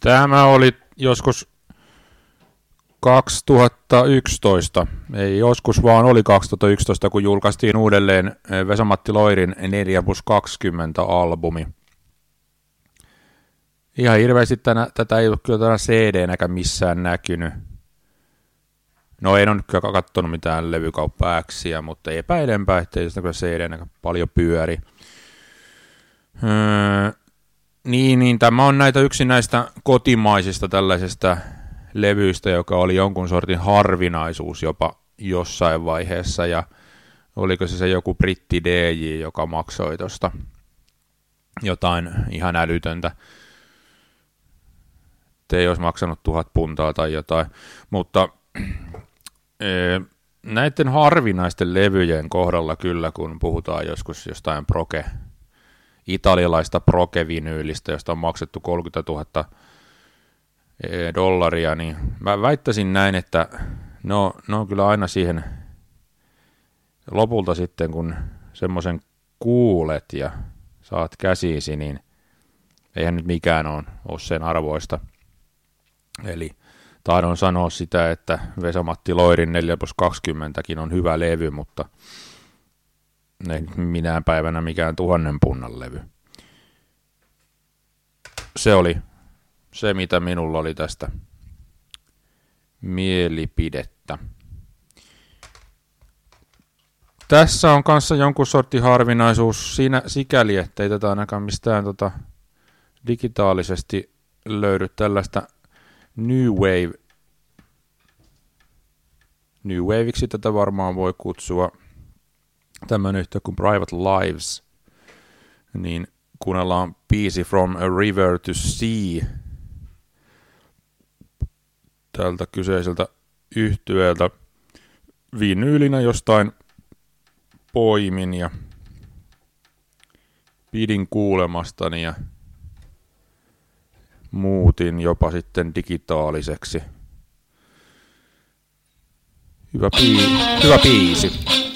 Tämä oli joskus 2011, ei joskus vaan oli 2011, kun julkaistiin uudelleen Vesa-Matti Loirin 4+20-albumi. Ihan hirveästi tätä ei ole kyllä tänä CD-näkään missään näkynyt. No en ole nyt kyllä katsonut mitään levykauppa X:iä, mutta epäilenpä, ettei sitä kyllä CD-näkään paljon pyöri. Niin, tämä on yksi näistä kotimaisista tällaisista levyistä, joka oli jonkun sortin harvinaisuus jopa jossain vaiheessa, ja oliko se joku britti DJ, joka maksoi tuosta jotain ihan älytöntä. Ei olisi maksanut 1000 puntaa tai jotain, mutta näiden harvinaisten levyjen kohdalla kyllä, kun puhutaan joskus jostain italialaista proke-vinyylistä, josta on maksettu 30 000 dollaria, niin mä väittäisin näin, että ne on kyllä aina siihen lopulta sitten, kun semmoisen kuulet ja saat käsiisi, niin eihän nyt mikään ole sen arvoista. Eli tahdon sanoa sitä, että Vesa-Matti Loirin 4+20kin on hyvä levy, mutta ei minään päivänä mikään 1000 punnan levy. Se oli se, mitä minulla oli tästä mielipidettä. Tässä on kanssa jonkun sortin harvinaisuus siinä sikäli, ettei tätä ainakaan mistään digitaalisesti löydy tällaista New Waveiksi tätä varmaan voi kutsua. Tämmöinen yhtiö kuin Private Lives, niin kuunnellaan biisi From a River to Sea tältä kyseiseltä yhtyeeltä vinyylinä jostain poimin ja pidin kuulemastani ja muutin jopa sitten digitaaliseksi. Hyvä biisi.